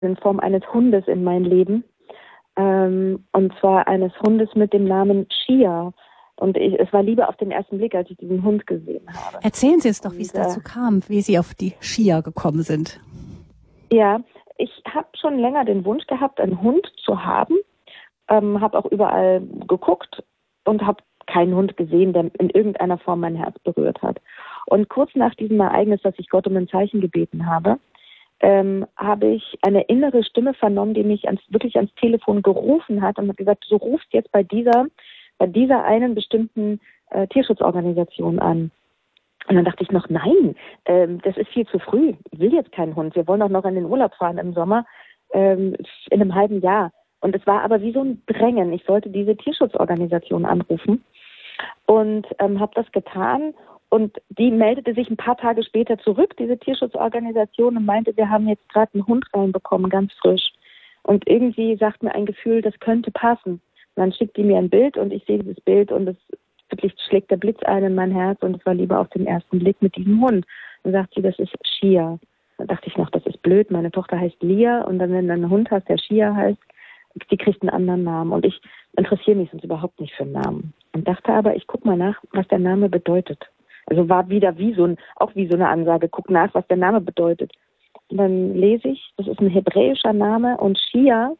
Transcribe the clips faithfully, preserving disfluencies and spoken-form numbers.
in Form eines Hundes in mein Leben. Ähm, und zwar eines Hundes mit dem Namen Shia. Und ich, es war Liebe auf den ersten Blick, als ich diesen Hund gesehen habe. Erzählen Sie uns doch, wie es und, dazu äh, kam, wie Sie auf die Shia gekommen sind. Ja, ich habe schon länger den Wunsch gehabt, einen Hund zu haben. Ähm, habe auch überall geguckt und habe keinen Hund gesehen, der in irgendeiner Form mein Herz berührt hat. Und kurz nach diesem Ereignis, dass ich Gott um ein Zeichen gebeten habe, ähm, habe ich eine innere Stimme vernommen, die mich ans, wirklich ans Telefon gerufen hat und hat gesagt, du rufst jetzt bei dieser, bei dieser einen bestimmten äh, Tierschutzorganisation an. Und dann dachte ich noch, nein, ähm, das ist viel zu früh. Ich will jetzt keinen Hund. Wir wollen auch noch in den Urlaub fahren im Sommer, ähm, in einem halben Jahr. Und es war aber wie so ein Drängen. Ich sollte diese Tierschutzorganisation anrufen und ähm, habe das getan. Und die meldete sich ein paar Tage später zurück, diese Tierschutzorganisation, und meinte, wir haben jetzt gerade einen Hund reinbekommen, ganz frisch. Und irgendwie sagt mir ein Gefühl, das könnte passen. Und dann schickt die mir ein Bild und ich sehe dieses Bild und es wirklich schlägt der Blitz ein in mein Herz und es war Liebe auf den ersten Blick mit diesem Hund. Dann sagt sie, das ist Shia. Dann dachte ich noch, das ist blöd, meine Tochter heißt Lia und dann, wenn du einen Hund hast, der Shia heißt, die kriegt einen anderen Namen. Und ich interessiere mich sonst überhaupt nicht für Namen. Und dachte aber, ich gucke mal nach, was der Name bedeutet. Also war wieder wie so ein, auch wie so eine Ansage, guck nach, was der Name bedeutet. Und dann lese ich, das ist ein hebräischer Name und Shia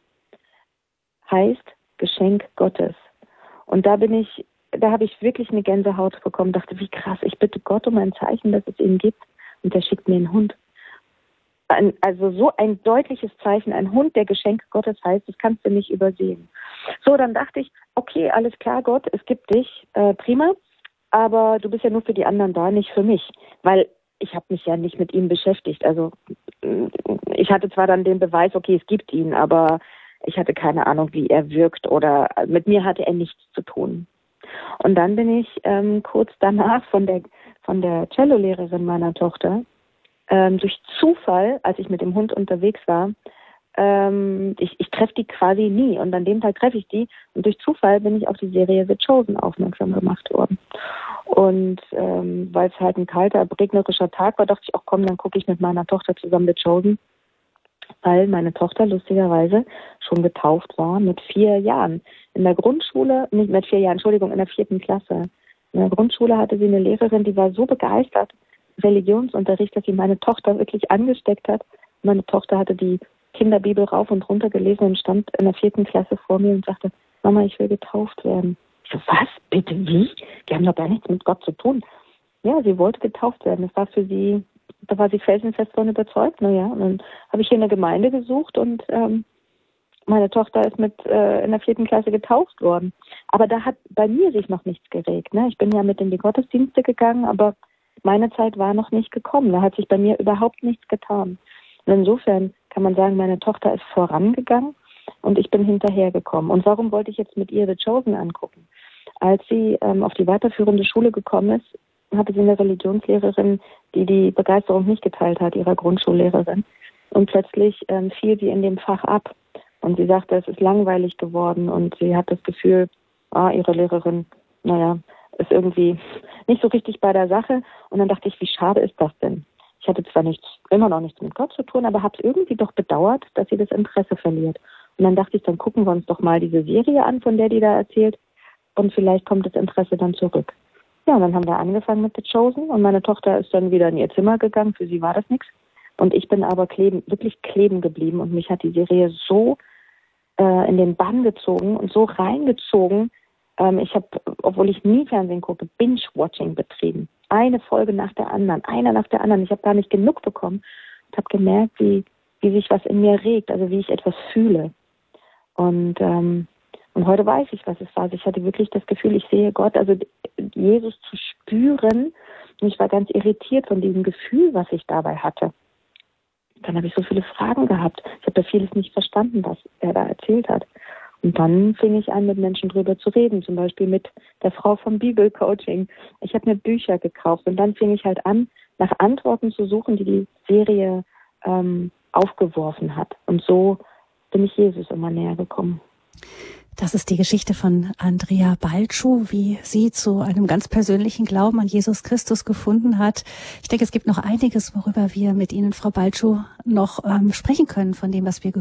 heißt Geschenk Gottes. Und da bin ich, da habe ich wirklich eine Gänsehaut bekommen, dachte, wie krass, ich bitte Gott um ein Zeichen, dass es ihn gibt und der schickt mir einen Hund. Ein, also so ein deutliches Zeichen, ein Hund, der Geschenk Gottes heißt, das kannst du nicht übersehen. So, dann dachte ich, okay, alles klar, Gott, es gibt dich, äh, prima, aber du bist ja nur für die anderen da, nicht für mich, weil ich habe mich ja nicht mit ihm beschäftigt. Also ich hatte zwar dann den Beweis, okay, es gibt ihn, aber ich hatte keine Ahnung, wie er wirkt oder mit mir hatte er nichts zu tun. Und dann bin ich ähm, kurz danach von der von der Cello-Lehrerin meiner Tochter ähm, durch Zufall, als ich mit dem Hund unterwegs war, ähm, ich, ich treffe die quasi nie und an dem Tag treffe ich die und durch Zufall bin ich auf die Serie The Chosen aufmerksam gemacht worden. Und ähm, weil es halt ein kalter, regnerischer Tag war, dachte ich auch, komm, dann gucke ich mit meiner Tochter zusammen The Chosen, weil meine Tochter lustigerweise schon getauft war mit vier Jahren. In der Grundschule, nicht mit vier Jahren, Entschuldigung, in der vierten Klasse. In der Grundschule hatte sie eine Lehrerin, die war so begeistert, Religionsunterricht, dass sie meine Tochter wirklich angesteckt hat. Meine Tochter hatte die Kinderbibel rauf und runter gelesen und stand in der vierten Klasse vor mir und sagte, Mama, ich will getauft werden. Ich so, was? Bitte, wie? Die haben doch gar nichts mit Gott zu tun. Ja, sie wollte getauft werden. Das war für sie, da war sie felsenfest davon überzeugt. Naja, und dann habe ich hier eine Gemeinde gesucht und ähm, meine Tochter ist mit äh, in der vierten Klasse getauft worden. Aber da hat bei mir sich noch nichts geregt. Ne? Ich bin ja mit in die Gottesdienste gegangen, aber meine Zeit war noch nicht gekommen. Da hat sich bei mir überhaupt nichts getan. Und insofern kann man sagen, meine Tochter ist vorangegangen und ich bin hinterhergekommen. Und warum wollte ich jetzt mit ihr The Chosen angucken? Als sie ähm, auf die weiterführende Schule gekommen ist, hatte sie eine Religionslehrerin, die die Begeisterung nicht geteilt hat, ihrer Grundschullehrerin. Und plötzlich ähm, fiel sie in dem Fach ab. Und sie sagte, es ist langweilig geworden und sie hat das Gefühl, ah, ihre Lehrerin, naja, ist irgendwie nicht so richtig bei der Sache. Und dann dachte ich, wie schade ist das denn? Ich hatte zwar nichts, immer noch nichts mit Gott zu tun, aber habe es irgendwie doch bedauert, dass sie das Interesse verliert. Und dann dachte ich, dann gucken wir uns doch mal diese Serie an, von der die da erzählt. Und vielleicht kommt das Interesse dann zurück. Ja, und dann haben wir angefangen mit The Chosen. Und meine Tochter ist dann wieder in ihr Zimmer gegangen. Für sie war das nichts. Und ich bin aber kleben, wirklich kleben geblieben. Und mich hat die Serie so äh, in den Bann gezogen und so reingezogen. Ähm, ich habe, obwohl ich nie Fernsehen gucke, Binge-Watching betrieben. Eine Folge nach der anderen, einer nach der anderen. Ich habe gar nicht genug bekommen und habe gemerkt, wie, wie sich was in mir regt, also wie ich etwas fühle. Und, ähm, und heute weiß ich, was es war. Also ich hatte wirklich das Gefühl, ich sehe Gott, also Jesus zu spüren. Und ich war ganz irritiert von diesem Gefühl, was ich dabei hatte. Dann habe ich so viele Fragen gehabt. Ich habe da vieles nicht verstanden, was er da erzählt hat. Und dann fing ich an, mit Menschen drüber zu reden, zum Beispiel mit der Frau vom Bibelcoaching. Ich habe mir Bücher gekauft und dann fing ich halt an, nach Antworten zu suchen, die die Serie ähm, aufgeworfen hat. Und so bin ich Jesus immer näher gekommen. Das ist die Geschichte von Andrea Balczu, wie sie zu einem ganz persönlichen Glauben an Jesus Christus gefunden hat. Ich denke, es gibt noch einiges, worüber wir mit Ihnen, Frau Balczu, noch ähm, sprechen können von dem, was wir